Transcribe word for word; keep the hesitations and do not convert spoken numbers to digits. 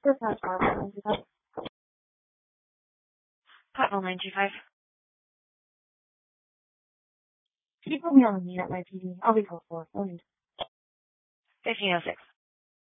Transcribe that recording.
This has Barbara nine two five. Cottonelle nine two five. Can you put me on the meet at my P D? I'll be close for. Go ahead. fifteen oh six.